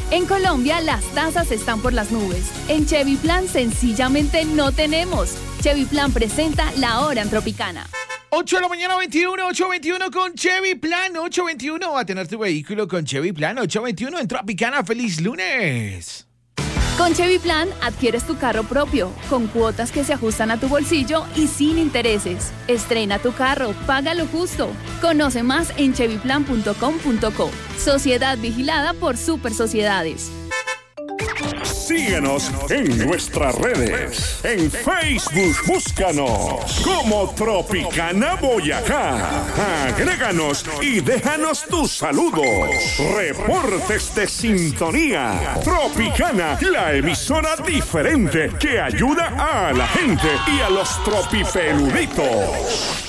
En Colombia, las tasas están por las nubes. En Chevy Plan, sencillamente no tenemos. Chevy Plan presenta La Hora en Tropicana. 8 de la mañana, 8:21 con Chevy Plan. 8:21 va a tener tu vehículo con Chevy Plan. 8:21 en Tropicana. ¡Feliz lunes! Con Chevy Plan adquieres tu carro propio, con cuotas que se ajustan a tu bolsillo y sin intereses. Estrena tu carro, paga lo justo. Conoce más en chevyplan.com.co. Sociedad vigilada por Super Sociedades. Síguenos en nuestras redes. En Facebook, búscanos como Tropicana Boyacá. Agréganos y déjanos tus saludos. Reportes de sintonía. Tropicana, la emisora diferente que ayuda a la gente y a los tropipeluditos.